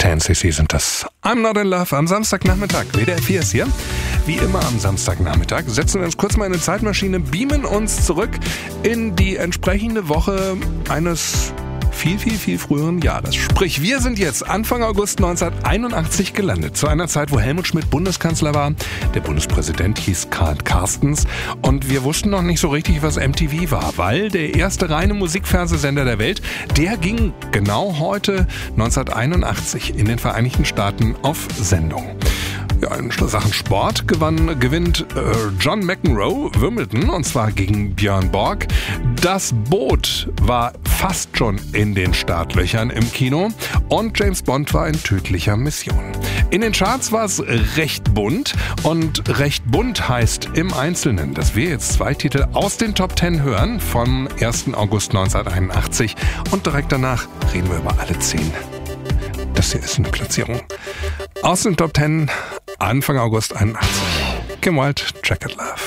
10cc sind das. I'm Not in Love am Samstagnachmittag. WDR 4 ist hier. Wie immer am Samstagnachmittag setzen wir uns kurz mal in eine Zeitmaschine, beamen uns zurück in die entsprechende Woche eines viel früheren Jahres. Sprich, wir sind jetzt Anfang August 1981 gelandet. Zu einer Zeit, wo Helmut Schmidt Bundeskanzler war. Der Bundespräsident hieß Karl Carstens. Und wir wussten noch nicht so richtig, was MTV war, weil der erste reine Musikfernsehsender der Welt, der ging genau heute 1981 in den Vereinigten Staaten auf Sendung. Ja, in Sachen Sport gewinnt John McEnroe Wimbledon, und zwar gegen Björn Borg. Das Boot war fast schon in den Startlöchern im Kino und James Bond war in tödlicher Mission. In den Charts war es recht bunt, und recht bunt heißt im Einzelnen, dass wir jetzt 2 Titel aus den Top 10 hören vom 1. August 1981, und direkt danach reden wir über alle 10. Das hier ist eine Platzierung aus den Top 10 Anfang August 81. Kim Wilde, Jacket Love.